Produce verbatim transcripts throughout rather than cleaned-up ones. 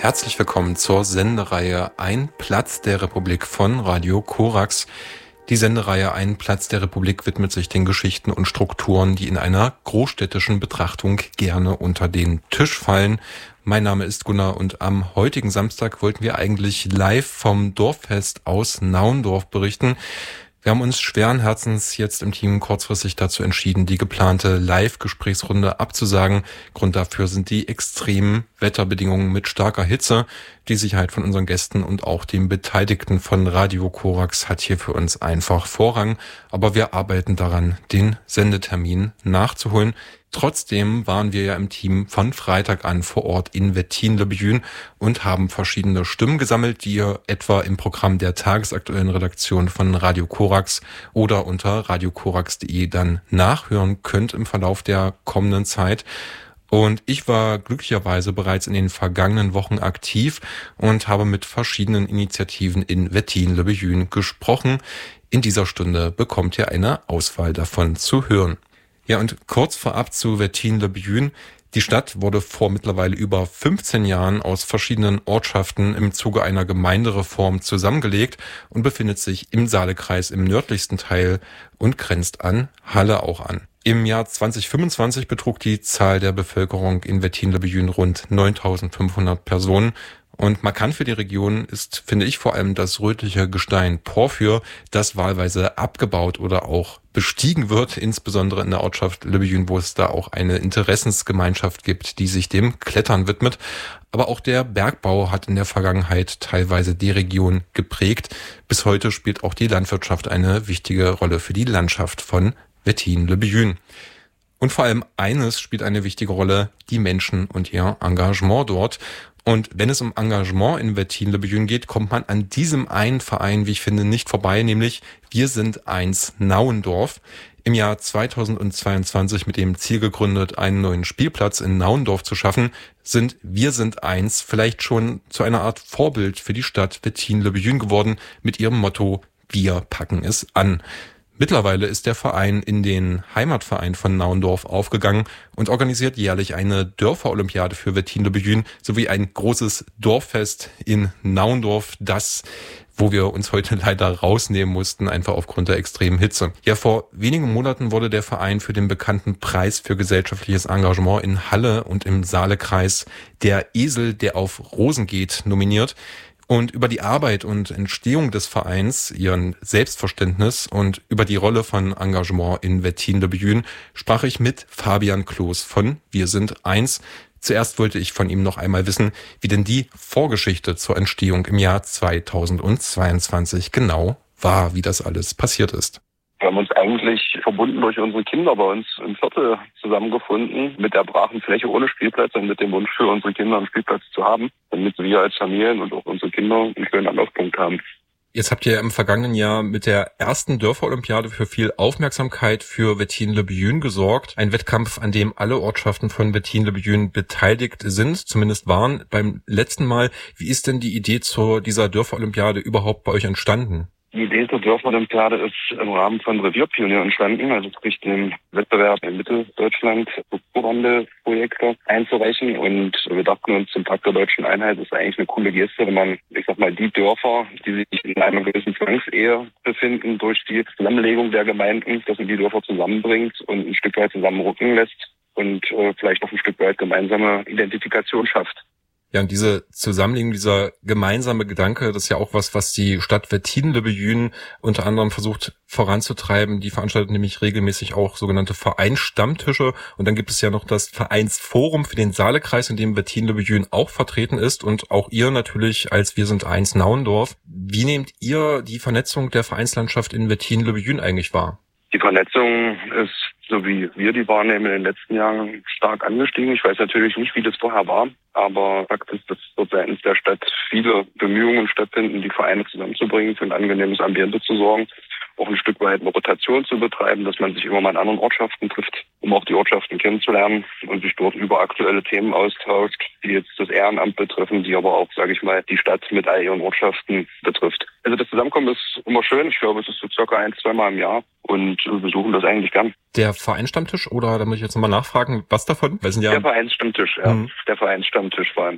Herzlich willkommen zur Sendereihe Ein Platz der Republik von Radio Korax. Die Sendereihe Ein Platz der Republik widmet sich den Geschichten und Strukturen, die in einer großstädtischen Betrachtung gerne unter den Tisch fallen. Mein Name ist Gunnar und am heutigen Samstag wollten wir eigentlich live vom Dorffest aus Naundorf berichten. Wir haben uns schweren Herzens jetzt im Team kurzfristig dazu entschieden, die geplante Live-Gesprächsrunde abzusagen. Grund dafür sind die extremen Wetterbedingungen mit starker Hitze. Die Sicherheit von unseren Gästen und auch den Beteiligten von Radio Korax hat hier für uns einfach Vorrang. Aber wir arbeiten daran, den Sendetermin nachzuholen. Trotzdem waren wir ja im Team von Freitag an vor Ort in Wettin-le-Bethune und haben verschiedene Stimmen gesammelt, die ihr etwa im Programm der tagesaktuellen Redaktion von Radio Korax oder unter radiokorax punkt de dann nachhören könnt im Verlauf der kommenden Zeit. Und ich war glücklicherweise bereits in den vergangenen Wochen aktiv und habe mit verschiedenen Initiativen in Wettin-le-Bethune gesprochen. In dieser Stunde bekommt ihr eine Auswahl davon zu hören. Ja, und kurz vorab zu Wettin-le-Bethune. Die Stadt wurde vor mittlerweile über fünfzehn Jahren aus verschiedenen Ortschaften im Zuge einer Gemeindereform zusammengelegt und befindet sich im Saalekreis im nördlichsten Teil und grenzt an Halle auch an. Im Jahr zwanzig fünfundzwanzig betrug die Zahl der Bevölkerung in Wettin-le-Bethune rund neuntausendfünfhundert Personen. Und markant für die Region ist, finde ich, vor allem das rötliche Gestein Porphyr, das wahlweise abgebaut oder auch bestiegen wird, insbesondere in der Ortschaft Le-Bethune, wo es da auch eine Interessensgemeinschaft gibt, die sich dem Klettern widmet. Aber auch der Bergbau hat in der Vergangenheit teilweise die Region geprägt. Bis heute spielt auch die Landwirtschaft eine wichtige Rolle für die Landschaft von Wettin-le-Bethune. Und vor allem eines spielt eine wichtige Rolle, die Menschen und ihr Engagement dort. Und wenn es um Engagement in Wettin-le-Bethune geht, kommt man an diesem einen Verein, wie ich finde, nicht vorbei, nämlich Wir sind eins Naundorf. Im Jahr zweitausendzweiundzwanzig mit dem Ziel gegründet, einen neuen Spielplatz in Naundorf zu schaffen, sind Wir sind eins vielleicht schon zu einer Art Vorbild für die Stadt Wettin-le-Bethune geworden mit ihrem Motto Wir packen es an. Mittlerweile ist der Verein in den Heimatverein von Naundorf aufgegangen und organisiert jährlich eine Dörferolympiade für Wettin-le-Bethune sowie ein großes Dorffest in Naundorf, das, wo wir uns heute leider rausnehmen mussten, einfach aufgrund der extremen Hitze. Ja, vor wenigen Monaten wurde der Verein für den bekannten Preis für gesellschaftliches Engagement in Halle und im Saalekreis Der Esel, der auf Rosen geht, nominiert. Und über die Arbeit und Entstehung des Vereins, ihren Selbstverständnis und über die Rolle von Engagement in Wettin-le-Bethune sprach ich mit Fabian Kloß von Wir sind eins. Zuerst wollte ich von ihm noch einmal wissen, wie denn die Vorgeschichte zur Entstehung im Jahr zweitausendzweiundzwanzig genau war, wie das alles passiert ist. Wir haben uns eigentlich verbunden durch unsere Kinder bei uns im Viertel zusammengefunden, mit der brachen Fläche ohne Spielplatz und mit dem Wunsch für unsere Kinder einen Spielplatz zu haben, damit wir als Familien und auch unsere Kinder einen schönen Anlaufpunkt haben. Jetzt habt ihr im vergangenen Jahr mit der ersten Dörferolympiade für viel Aufmerksamkeit für Wettin-le-Bethune gesorgt. Ein Wettkampf, an dem alle Ortschaften von Wettin-le-Bethune beteiligt sind, zumindest waren beim letzten Mal. Wie ist denn die Idee zu dieser Dörferolympiade überhaupt bei euch entstanden? Die Idee zur Dörferolympiade ist im Rahmen von Revierpionier entstanden, also sprich dem Wettbewerb in Mitteldeutschland Strukturwandelprojekte einzureichen. Und wir dachten uns, zum Tag der deutschen Einheit ist eigentlich eine coole Geste, wenn man, ich sag mal, die Dörfer, die sich in einer gewissen Zwangsehe befinden, durch die Zusammenlegung der Gemeinden, dass man die Dörfer zusammenbringt und ein Stück weit zusammenrücken lässt und äh, vielleicht auch ein Stück weit gemeinsame Identifikation schafft. Ja, und diese Zusammenlegung, dieser gemeinsame Gedanke, das ist ja auch was, was die Stadt Wettin-le-Bethune unter anderem versucht voranzutreiben. Die veranstaltet nämlich regelmäßig auch sogenannte Vereinsstammtische. Und dann gibt es ja noch das Vereinsforum für den Saalekreis, in dem Wettin-le-Bethune auch vertreten ist. Und auch ihr natürlich als Wir sind eins Naundorf. Wie nehmt ihr die Vernetzung der Vereinslandschaft in Wettin-le-Bethune eigentlich wahr? Die Vernetzung ist, so wie wir die wahrnehmen, in den letzten Jahren stark angestiegen. Ich weiß natürlich nicht, wie das vorher war, aber Fakt ist, dass dort seitens der Stadt viele Bemühungen stattfinden, die Vereine zusammenzubringen, für ein angenehmes Ambiente zu sorgen, auch ein Stück weit eine Rotation zu betreiben, dass man sich immer mal in anderen Ortschaften trifft, um auch die Ortschaften kennenzulernen und sich dort über aktuelle Themen austauscht, die jetzt das Ehrenamt betreffen, die aber auch, sage ich mal, die Stadt mit all ihren Ortschaften betrifft. Also das Zusammenkommen ist immer schön. Ich glaube, es ist so circa ein, zweimal im Jahr und wir besuchen das eigentlich gern. Der Vereinsstammtisch, oder da muss ich jetzt nochmal nachfragen, was davon? Wir sind ja der Vereinsstammtisch, ja. Mhm. Der Vereinsstammtisch vor allem.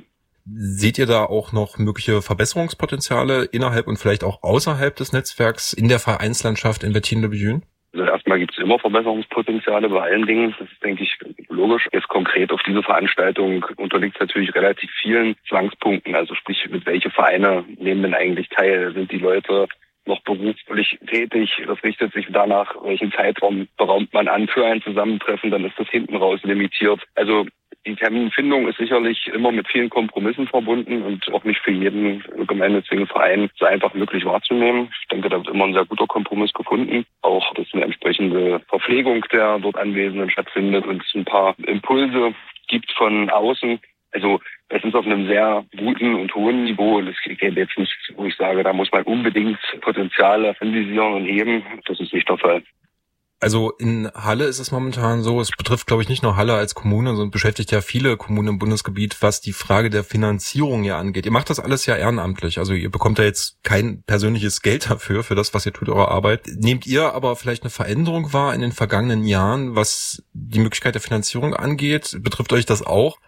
Seht ihr da auch noch mögliche Verbesserungspotenziale innerhalb und vielleicht auch außerhalb des Netzwerks in der Vereinslandschaft in Wettinen-Le-Bethune? Also erstmal gibt es immer Verbesserungspotenziale bei allen Dingen. Das ist, denke ich, logisch. Jetzt konkret auf diese Veranstaltung unterliegt es natürlich relativ vielen Zwangspunkten. Also sprich, mit welche Vereine nehmen denn eigentlich teil? Sind die Leute noch beruflich tätig? Das richtet sich danach, welchen Zeitraum beraumt man an für ein Zusammentreffen. Dann ist das hinten raus limitiert. Also die Terminfindung ist sicherlich immer mit vielen Kompromissen verbunden und auch nicht für jeden gemeinnützigen Verein so einfach möglich wahrzunehmen. Ich denke, da wird immer ein sehr guter Kompromiss gefunden. Auch, dass eine entsprechende Verpflegung der dort Anwesenden stattfindet und es ein paar Impulse gibt von außen. Also es ist auf einem sehr guten und hohen Niveau und es geht jetzt nicht, wo ich sage, da muss man unbedingt Potenziale anvisieren und heben. Das ist nicht der Fall. Also in Halle ist es momentan so, es betrifft, glaube ich, nicht nur Halle als Kommune, sondern beschäftigt ja viele Kommunen im Bundesgebiet, was die Frage der Finanzierung ja angeht. Ihr macht das alles ja ehrenamtlich, also ihr bekommt da jetzt kein persönliches Geld dafür, für das, was ihr tut, eure Arbeit. Nehmt ihr aber vielleicht eine Veränderung wahr in den vergangenen Jahren, was die Möglichkeit der Finanzierung angeht? Betrifft euch das auch?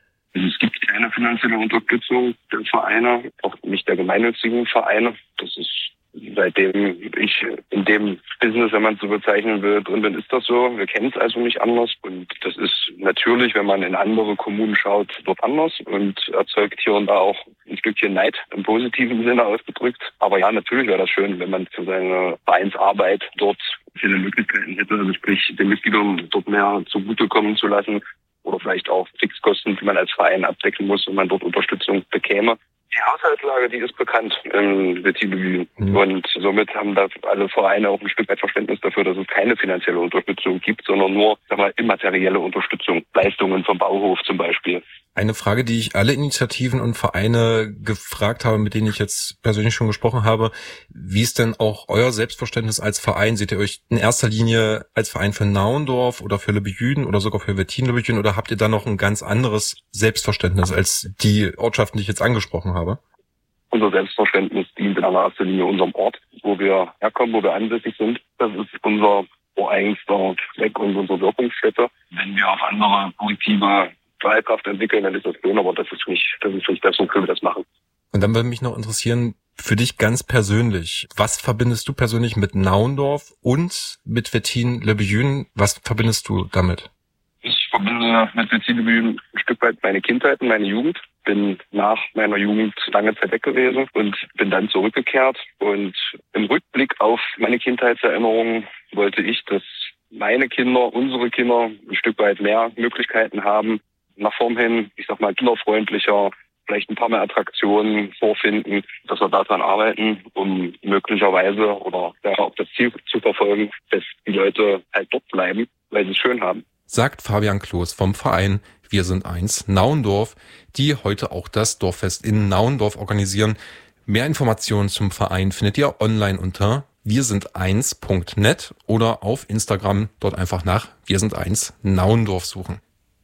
Es gibt keine finanzielle Unterstützung der Vereine, auch nicht der gemeinnützigen Vereine. Das ist seitdem ich in dem Business, wenn man es so bezeichnen will, drin bin, ist das so. Wir kennen es also nicht anders. Und das ist natürlich, wenn man in andere Kommunen schaut, dort anders und erzeugt hier und da auch ein Stückchen Neid im positiven Sinne ausgedrückt. Aber ja, natürlich wäre das schön, wenn man für seine Vereinsarbeit dort viele Möglichkeiten hätte, also sprich den Mitgliedern dort mehr zugutekommen zu lassen oder vielleicht auch Fixkosten, die man als Verein abdecken muss, wenn man dort Unterstützung bekäme. Die Haushaltslage, die ist bekannt in Wettinen-Le-Bethune. Mhm. Und somit haben da alle Vereine auch ein Stück weit Verständnis dafür, dass es keine finanzielle Unterstützung gibt, sondern nur, sag mal, immaterielle Unterstützung. Leistungen vom Bauhof zum Beispiel. Eine Frage, die ich alle Initiativen und Vereine gefragt habe, mit denen ich jetzt persönlich schon gesprochen habe, wie ist denn auch euer Selbstverständnis als Verein? Seht ihr euch in erster Linie als Verein für Naundorf oder für Le-Bethune oder sogar für Wettinen-Le-Bethune oder habt ihr da noch ein ganz anderes Selbstverständnis als die Ortschaften, die ich jetzt angesprochen habe? Unser Selbstverständnis dient in erster Linie unserem Ort, wo wir herkommen, wo wir ansässig sind. Das ist unser ureigenster Fleck und unsere Wirkungsstätte. Wenn wir auf andere positive Strahlkraft entwickeln, dann ist das schön, aber das ist nicht, das ist nicht das, wofür wir das machen. Und dann würde mich noch interessieren, für dich ganz persönlich, was verbindest du persönlich mit Naundorf und mit Wettinen-Le-Bethune? Was verbindest du damit? Ich verbinde mit Wettinen-Le-Bethune ein Stück weit meine Kindheit und meine Jugend. Bin nach meiner Jugend lange Zeit weg gewesen und bin dann zurückgekehrt. Und im Rückblick auf meine Kindheitserinnerungen wollte ich, dass meine Kinder, unsere Kinder ein Stück weit mehr Möglichkeiten haben, nach vorn hin, ich sag mal, kinderfreundlicher, vielleicht ein paar mehr Attraktionen vorfinden, dass wir daran arbeiten, um möglicherweise oder ja, auch das Ziel zu verfolgen, dass die Leute halt dort bleiben, weil sie es schön haben. Sagt Fabian Kloß vom Verein Wir sind eins Naundorf, die heute auch das Dorffest in Naundorf organisieren. Mehr Informationen zum Verein findet ihr online unter wir sind eins punkt net oder auf Instagram dort einfach nach wir sind eins Naundorf suchen.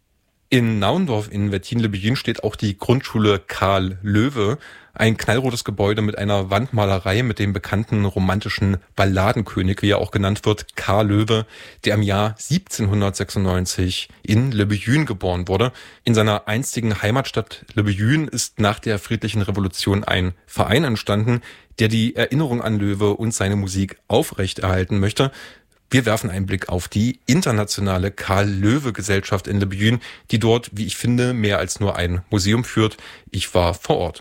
In Naundorf in Wettinen-Le-Bethune steht auch die Grundschule Karl Löwe, ein knallrotes Gebäude mit einer Wandmalerei mit dem bekannten romantischen Balladenkönig, wie er auch genannt wird, Karl Löwe, der im Jahr siebzehnhundertsechsundneunzig in Le-Bethune geboren wurde. In seiner einstigen Heimatstadt Le-Bethune ist nach der Friedlichen Revolution ein Verein entstanden, der die Erinnerung an Löwe und seine Musik aufrechterhalten möchte. Wir werfen einen Blick auf die internationale Karl-Löwe-Gesellschaft in Le-Bethune, die dort, wie ich finde, mehr als nur ein Museum führt. Ich war vor Ort.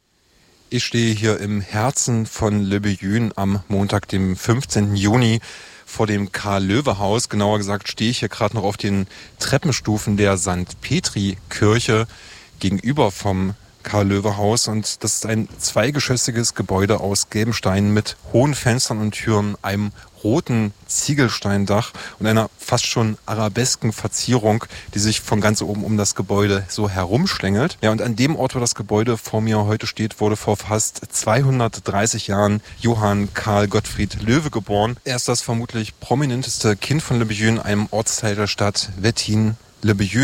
Ich stehe hier im Herzen von Le-Bethune am Montag, dem fünfzehnten Juni, vor dem Karl-Löwe-Haus. Genauer gesagt stehe ich hier gerade noch auf den Treppenstufen der Sankt Petri-Kirche gegenüber vom Karl-Löwe-Haus, und das ist ein zweigeschossiges Gebäude aus gelben Steinen mit hohen Fenstern und Türen, einem roten Ziegelsteindach und einer fast schon arabesken Verzierung, die sich von ganz oben um das Gebäude so herumschlängelt. Ja, und an dem Ort, wo das Gebäude vor mir heute steht, wurde vor fast zweihundertdreißig Jahren Johann Karl Gottfried Löwe geboren. Er ist das vermutlich prominenteste Kind von Le-Bethune, einem Ortsteil der Stadt Wettinen-Le-Bethune.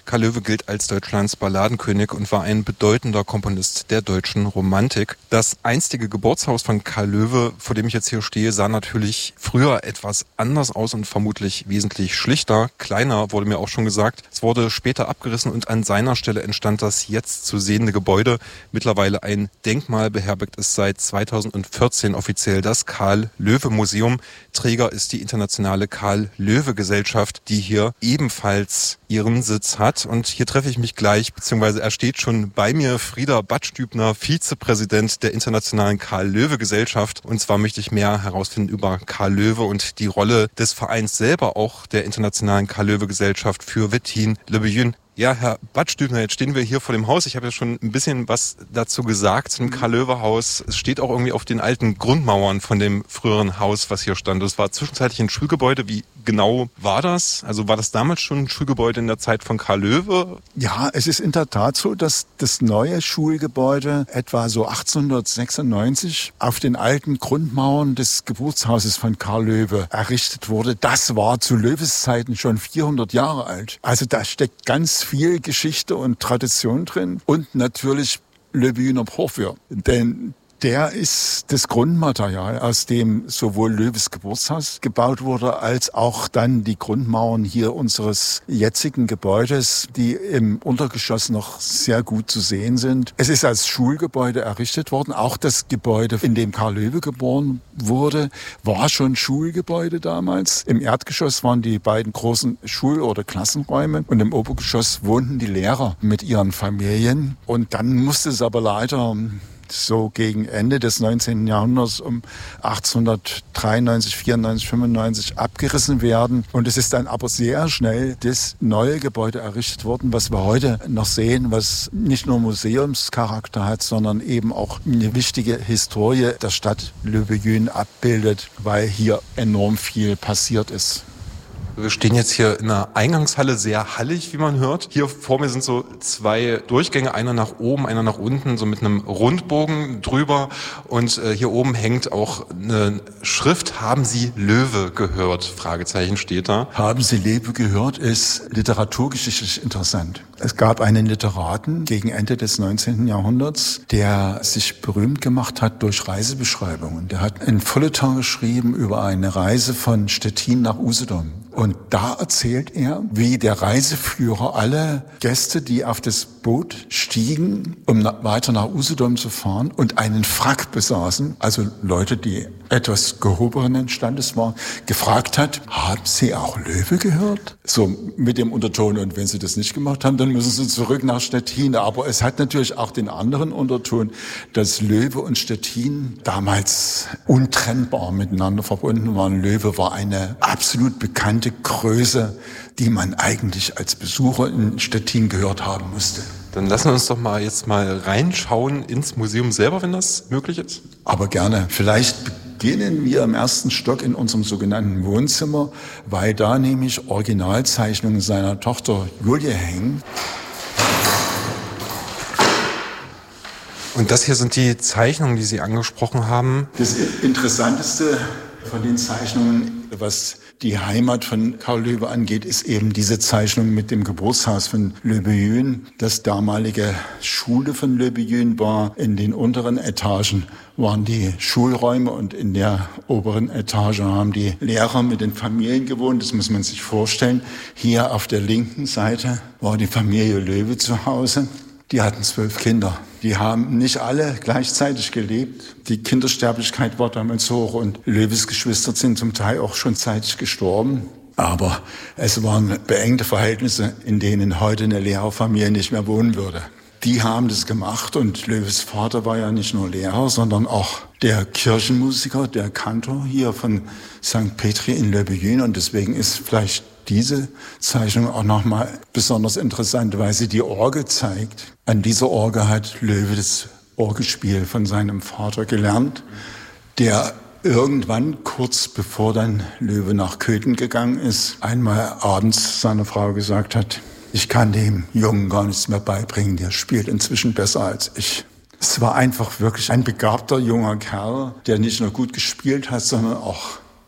Karl Löwe gilt als Deutschlands Balladenkönig und war ein bedeutender Komponist der deutschen Romantik. Das einstige Geburtshaus von Karl Löwe, vor dem ich jetzt hier stehe, sah natürlich früher etwas anders aus und vermutlich wesentlich schlichter, kleiner, wurde mir auch schon gesagt. Es wurde später abgerissen und an seiner Stelle entstand das jetzt zu sehende Gebäude. Mittlerweile ein Denkmal, beherbergt es seit zweitausendvierzehn offiziell das Karl-Löwe-Museum. Träger ist die internationale Karl-Löwe-Gesellschaft, die hier ebenfalls ihren Sitz hat. Und hier treffe ich mich gleich, beziehungsweise er steht schon bei mir, Frieder Badstübner, Vizepräsident der internationalen Karl-Löwe-Gesellschaft. Und zwar möchte ich mehr herausfinden über Karl Löwe und die Rolle des Vereins selber, auch der internationalen Karl-Löwe-Gesellschaft für Wettin Le Buyün. Ja, Herr Badstübner, jetzt stehen wir hier vor dem Haus. Ich habe ja schon ein bisschen was dazu gesagt, zum Karl-Löwe-Haus. Es steht auch irgendwie auf den alten Grundmauern von dem früheren Haus, was hier stand. Es war zwischenzeitlich ein Schulgebäude. Wie genau war das? Also war das damals schon ein Schulgebäude in der Zeit von Karl Löwe? Ja, es ist in der Tat so, dass das neue Schulgebäude etwa so achtzehnhundertsechsundneunzig auf den alten Grundmauern des Geburtshauses von Karl Löwe errichtet wurde. Das war zu Löwes Zeiten schon vierhundert Jahre alt. Also da steckt ganz viel Geschichte und Tradition drin und natürlich Le Buyüner Porphyr, denn der ist das Grundmaterial, aus dem sowohl Löwes Geburtshaus gebaut wurde, als auch dann die Grundmauern hier unseres jetzigen Gebäudes, die im Untergeschoss noch sehr gut zu sehen sind. Es ist als Schulgebäude errichtet worden. Auch das Gebäude, in dem Karl Löwe geboren wurde, war schon Schulgebäude damals. Im Erdgeschoss waren die beiden großen Schul- oder Klassenräume und im Obergeschoss wohnten die Lehrer mit ihren Familien. Und dann musste es aber leider so gegen Ende des neunzehnten Jahrhunderts um achtzehnhundertdreiundneunzig, vierundneunzig, fünfundneunzig abgerissen werden. Und es ist dann aber sehr schnell das neue Gebäude errichtet worden, was wir heute noch sehen, was nicht nur Museumscharakter hat, sondern eben auch eine wichtige Historie der Stadt Le Buyün abbildet, weil hier enorm viel passiert ist. Wir stehen jetzt hier in einer Eingangshalle, sehr hallig, wie man hört. Hier vor mir sind so zwei Durchgänge, einer nach oben, einer nach unten, so mit einem Rundbogen drüber. Und äh, hier oben hängt auch eine Schrift, haben Sie Löwe gehört? Fragezeichen steht da. Haben Sie Löwe gehört ist literaturgeschichtlich interessant. Es gab einen Literaten gegen Ende des neunzehnten Jahrhunderts, der sich berühmt gemacht hat durch Reisebeschreibungen. Der hat ein Feuilleton geschrieben über eine Reise von Stettin nach Usedom. Und da erzählt er, wie der Reiseführer alle Gäste, die auf das Boot stiegen, um na- weiter nach Usedom zu fahren und einen Frack besaßen, also Leute, die etwas gehobenen Standes waren, gefragt hat, haben Sie auch Löwe gehört? So mit dem Unterton, und wenn Sie das nicht gemacht haben, dann müssen Sie zurück nach Stettin. Aber es hat natürlich auch den anderen Unterton, dass Löwe und Stettin damals untrennbar miteinander verbunden waren. Löwe war eine absolut bekannte Größe, die man eigentlich als Besucher in Stettin gehört haben musste. Dann lassen wir uns doch mal jetzt mal reinschauen ins Museum selber, wenn das möglich ist. Aber gerne. Vielleicht beginnen wir im ersten Stock in unserem sogenannten Wohnzimmer, weil da nämlich Originalzeichnungen seiner Tochter Julie hängen. Und das hier sind die Zeichnungen, die Sie angesprochen haben. Das Interessanteste von den Zeichnungen, was die Heimat von Karl Löwe angeht, ist eben diese Zeichnung mit dem Geburtshaus von Le Buyün. Das damalige Schule von Le Buyün war. In den unteren Etagen waren die Schulräume und in der oberen Etage haben die Lehrer mit den Familien gewohnt. Das muss man sich vorstellen. Hier auf der linken Seite war die Familie Löwe zu Hause. Die hatten zwölf Kinder. Die haben nicht alle gleichzeitig gelebt. Die Kindersterblichkeit war damals hoch und Löwes Geschwister sind zum Teil auch schon zeitig gestorben. Aber es waren beengte Verhältnisse, in denen heute eine Lehrerfamilie nicht mehr wohnen würde. Die haben das gemacht und Löwes Vater war ja nicht nur Lehrer, sondern auch der Kirchenmusiker, der Kantor hier von Sankt Petri in Le Buyün. Und deswegen ist vielleicht diese Zeichnung auch nochmal besonders interessant, weil sie die Orgel zeigt. An dieser Orgel hat Löwe das Orgelspiel von seinem Vater gelernt, der irgendwann, kurz bevor dann Löwe nach Köthen gegangen ist, einmal abends seiner Frau gesagt hat, ich kann dem Jungen gar nichts mehr beibringen, der spielt inzwischen besser als ich. Es war einfach wirklich ein begabter junger Kerl, der nicht nur gut gespielt hat, sondern auch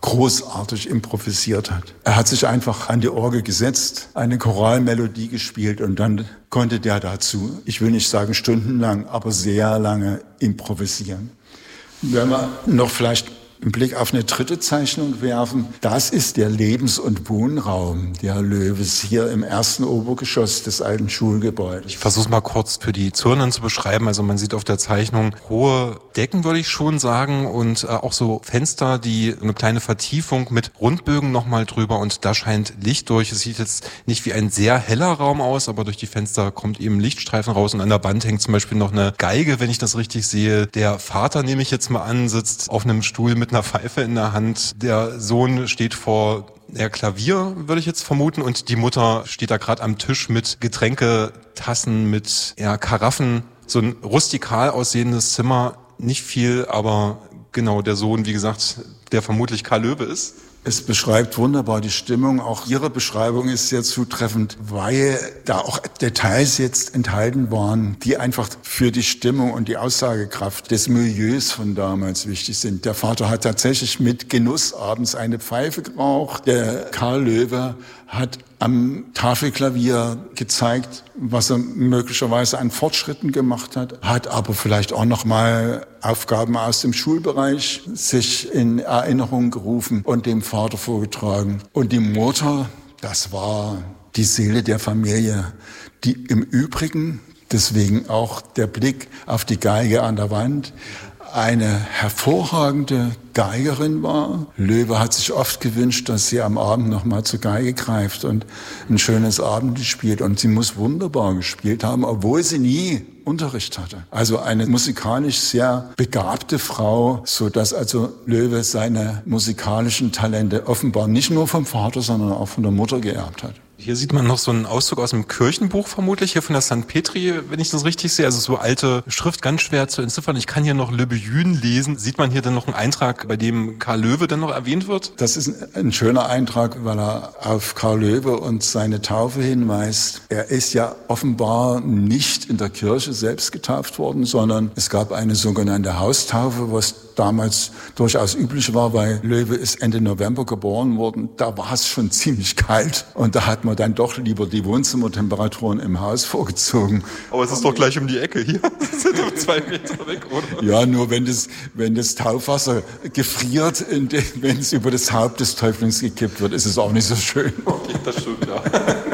großartig improvisiert hat. Er hat sich einfach an die Orgel gesetzt, eine Choralmelodie gespielt und dann konnte der dazu, ich will nicht sagen stundenlang, aber sehr lange improvisieren. Wenn wir noch vielleicht einen Blick auf eine dritte Zeichnung werfen, das ist der Lebens- und Wohnraum der Loewes hier im ersten Obergeschoss des alten Schulgebäudes. Ich versuche es mal kurz für die Zuhörenden zu beschreiben. Also man sieht auf der Zeichnung hohe Decken, würde ich schon sagen, und äh, auch so Fenster, die eine kleine Vertiefung mit Rundbögen nochmal drüber, und da scheint Licht durch. Es sieht jetzt nicht wie ein sehr heller Raum aus, aber durch die Fenster kommt eben Lichtstreifen raus, und an der Wand hängt zum Beispiel noch eine Geige, wenn ich das richtig sehe. Der Vater, nehme ich jetzt mal an, sitzt auf einem Stuhl mit einer Pfeife in der Hand. Der Sohn steht vor der Klavier, würde ich jetzt vermuten, und die Mutter steht da gerade am Tisch mit Getränketassen, mit ja, Karaffen. So ein rustikal aussehendes Zimmer, nicht viel, aber genau, der Sohn, wie gesagt, der vermutlich Karl Loewe ist. Es beschreibt wunderbar die Stimmung. Auch Ihre Beschreibung ist sehr zutreffend, weil da auch Details jetzt enthalten waren, die einfach für die Stimmung und die Aussagekraft des Milieus von damals wichtig sind. Der Vater hat tatsächlich mit Genuss abends eine Pfeife geraucht. Der Karl Loewe hat am Tafelklavier gezeigt, was er möglicherweise an Fortschritten gemacht hat, hat aber vielleicht auch noch mal Aufgaben aus dem Schulbereich sich in Erinnerung gerufen und dem Vater vorgetragen. Und die Mutter, das war die Seele der Familie, die im Übrigen, deswegen auch der Blick auf die Geige an der Wand, eine hervorragende Geigerin war. Loewe hat sich oft gewünscht, dass sie am Abend noch mal zur Geige greift und ein schönes Abendlied spielt. Und sie muss wunderbar gespielt haben, obwohl sie nie Unterricht hatte. Also eine musikalisch sehr begabte Frau, so dass also Loewe seine musikalischen Talente offenbar nicht nur vom Vater, sondern auch von der Mutter geerbt hat. Hier sieht man noch so einen Auszug aus dem Kirchenbuch vermutlich, hier von der Sankt Petri, wenn ich das richtig sehe. Also so alte Schrift, ganz schwer zu entziffern. Ich kann hier noch Löbejün lesen. Sieht man hier dann noch einen Eintrag, bei dem Karl Loewe dann noch erwähnt wird? Das ist ein schöner Eintrag, weil er auf Karl Loewe und seine Taufe hinweist. Er ist ja offenbar nicht in der Kirche selbst getauft worden, sondern es gab eine sogenannte Haustaufe, was damals durchaus üblich war, weil Loewe ist Ende November geboren worden. Da war es schon ziemlich kalt und da hat man dann doch lieber die Wohnzimmertemperaturen im Haus vorgezogen. Aber es ist doch gleich um die Ecke hier. Das sind doch zwei Meter weg, oder? Ja, nur wenn das, wenn das Taufwasser gefriert, wenn es über das Haupt des Täuflings gekippt wird, ist es auch nicht so schön. Okay, das stimmt, ja.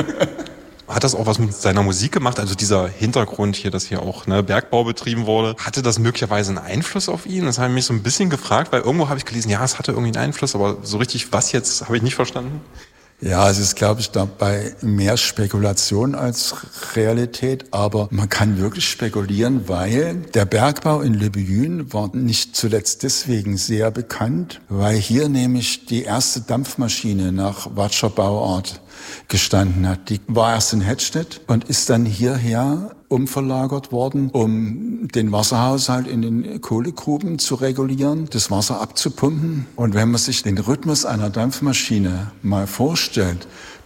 Hat das auch was mit seiner Musik gemacht? Also dieser Hintergrund hier, dass hier auch ne, Bergbau betrieben wurde, hatte das möglicherweise einen Einfluss auf ihn? Das habe ich mich so ein bisschen gefragt, weil irgendwo habe ich gelesen, ja, es hatte irgendwie einen Einfluss, aber so richtig was jetzt, habe ich nicht verstanden. Ja, es ist, glaube ich, dabei mehr Spekulation als Realität, aber man kann wirklich spekulieren, weil der Bergbau in Löbejün war nicht zuletzt deswegen sehr bekannt, weil hier nämlich die erste Dampfmaschine nach Wattscher Bauart gestanden hat. Die war erst in Hettstedt und ist dann hierher umverlagert worden, um den Wasserhaushalt in den Kohlegruben zu regulieren, das Wasser abzupumpen. Und wenn man sich den Rhythmus einer Dampfmaschine mal vorstellt,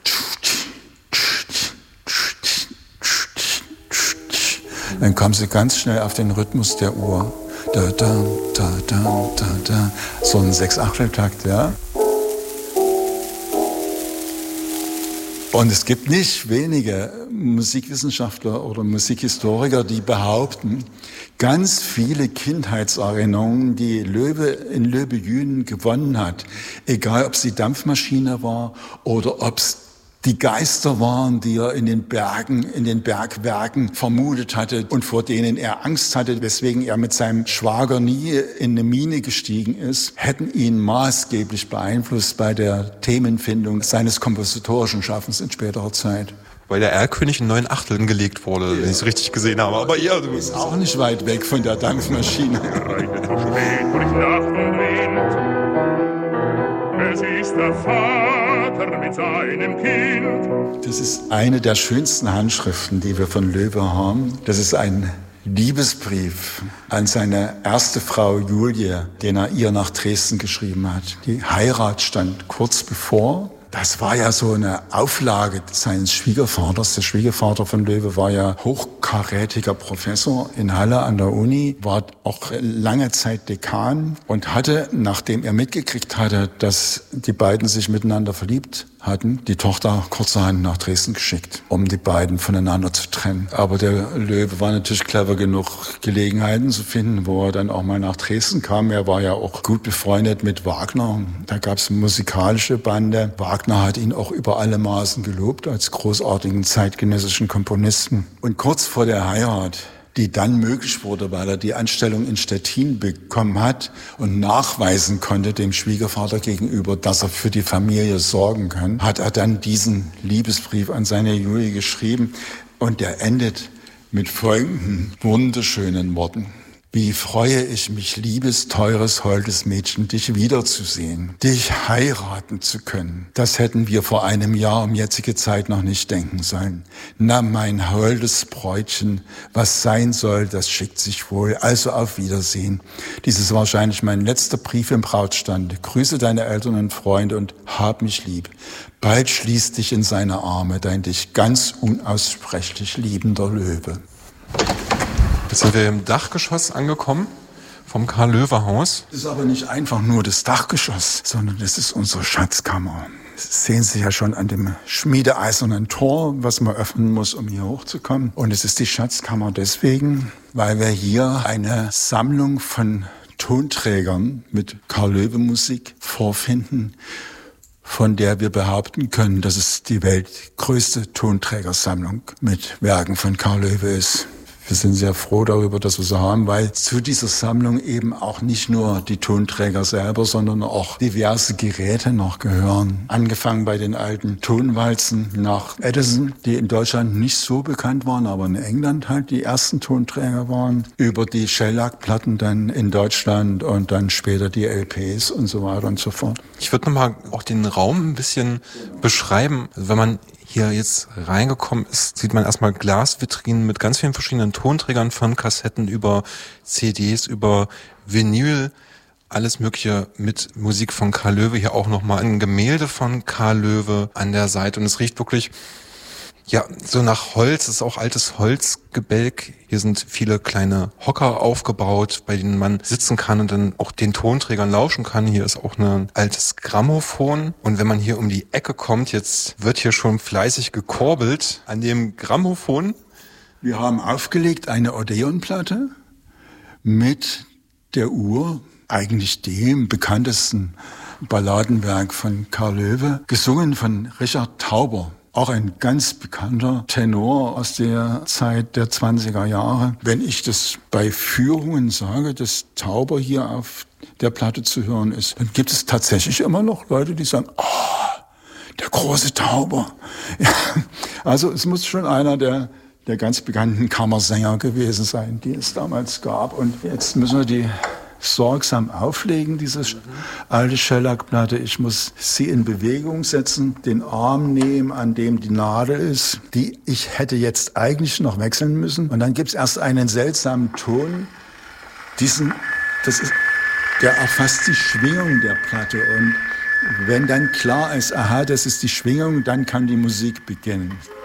dann kommen Sie ganz schnell auf den Rhythmus der Uhr. Da, da, da, da, da, da. So ein Sechs-Achtel-Takt, ja. Und es gibt nicht wenige Musikwissenschaftler oder Musikhistoriker, die behaupten, ganz viele Kindheitserinnerungen, die Loewe in Löbejün gewonnen hat, egal ob es die Dampfmaschine war oder ob es die Geister waren, die er in den Bergen, in den Bergwerken vermutet hatte und vor denen er Angst hatte, weswegen er mit seinem Schwager nie in eine Mine gestiegen ist, hätten ihn maßgeblich beeinflusst bei der Themenfindung seines kompositorischen Schaffens in späterer Zeit. Weil der Erlkönig in neun Achteln gelegt wurde, ja, wenn ich es richtig gesehen habe. Aber ja, du bist auch nicht weit weg von der Dampfmaschine. Es ist der Vater mit seinem Kind. Das ist eine der schönsten Handschriften, die wir von Loewe haben. Das ist ein Liebesbrief an seine erste Frau Julie, den er ihr nach Dresden geschrieben hat. Die Heirat stand kurz bevor. Das war ja so eine Auflage seines Schwiegervaters. Der Schwiegervater von Loewe war ja hochkarätiger Professor in Halle an der Uni, war auch lange Zeit Dekan und hatte, nachdem er mitgekriegt hatte, dass die beiden sich miteinander verliebt hatten, die Tochter kurzerhand nach Dresden geschickt, um die beiden voneinander zu trennen. Aber der Loewe war natürlich clever genug, Gelegenheiten zu finden, wo er dann auch mal nach Dresden kam. Er war ja auch gut befreundet mit Wagner. Da gab es musikalische Bande. Wagner hat ihn auch über alle Maßen gelobt als großartigen zeitgenössischen Komponisten. Und kurz vor der Heirat, die dann möglich wurde, weil er die Anstellung in Stettin bekommen hat und nachweisen konnte dem Schwiegervater gegenüber, dass er für die Familie sorgen kann, hat er dann diesen Liebesbrief an seine Julie geschrieben. Und der endet mit folgenden wunderschönen Worten. Wie freue ich mich, liebes, teures, holdes Mädchen, dich wiederzusehen, dich heiraten zu können. Das hätten wir vor einem Jahr um jetzige Zeit noch nicht denken sollen. Na, mein holdes Bräutchen, was sein soll, das schickt sich wohl. Also auf Wiedersehen. Dies ist wahrscheinlich mein letzter Brief im Brautstande. Grüße deine Eltern und Freunde und hab mich lieb. Bald schließ dich in seine Arme, dein dich ganz unaussprechlich liebender Löwe. Jetzt sind wir im Dachgeschoss angekommen vom Karl-Löwe-Haus. Das ist aber nicht einfach nur das Dachgeschoss, sondern das ist unsere Schatzkammer. Das sehen Sie ja schon an dem schmiedeeisernen Tor, was man öffnen muss, um hier hochzukommen. Und es ist die Schatzkammer deswegen, weil wir hier eine Sammlung von Tonträgern mit Karl-Löwe-Musik vorfinden, von der wir behaupten können, dass es die weltgrößte Tonträgersammlung mit Werken von Karl Löwe ist. Wir sind sehr froh darüber, dass wir sie haben, weil zu dieser Sammlung eben auch nicht nur die Tonträger selber, sondern auch diverse Geräte noch gehören. Angefangen bei den alten Tonwalzen nach Edison, die in Deutschland nicht so bekannt waren, aber in England halt die ersten Tonträger waren, über die Shellac-Platten dann in Deutschland und dann später die L Ps und so weiter und so fort. Ich würde nochmal auch den Raum ein bisschen beschreiben. Also wenn man hier jetzt reingekommen ist, sieht man erstmal Glasvitrinen mit ganz vielen verschiedenen Tonträgern, von Kassetten über C Ds, über Vinyl, alles Mögliche mit Musik von Karl Löwe. Hier auch nochmal ein Gemälde von Karl Löwe an der Seite. Und es riecht wirklich, ja, so nach Holz. Es ist auch altes Holzgebälk. Hier sind viele kleine Hocker aufgebaut, bei denen man sitzen kann und dann auch den Tonträgern lauschen kann. Hier ist auch ein altes Grammophon. Und wenn man hier um die Ecke kommt, jetzt wird hier schon fleißig gekurbelt an dem Grammophon. Wir haben aufgelegt eine Odeonplatte mit der Uhr, eigentlich dem bekanntesten Balladenwerk von Karl Löwe, gesungen von Richard Tauber. Auch ein ganz bekannter Tenor aus der Zeit der zwanziger Jahre. Wenn ich das bei Führungen sage, dass Tauber hier auf der Platte zu hören ist, dann gibt es tatsächlich immer noch Leute, die sagen, oh, der große Tauber. Ja, also es muss schon einer der, der ganz bekannten Kammersänger gewesen sein, die es damals gab. Und jetzt müssen wir die sorgsam auflegen, diese alte Shellac-Platte. Ich muss sie in Bewegung setzen, den Arm nehmen, an dem die Nadel ist, die ich hätte jetzt eigentlich noch wechseln müssen. Und dann gibt es erst einen seltsamen Ton, diesen, das ist, der erfasst die Schwingung der Platte. Und wenn dann klar ist, aha, das ist die Schwingung, dann kann die Musik beginnen.